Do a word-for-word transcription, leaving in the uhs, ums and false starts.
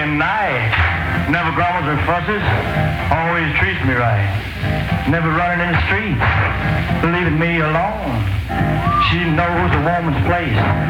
and nice. Never grumbles or fusses. Always treats me right. Never running in the street. Leaving me alone. She knows a woman's place.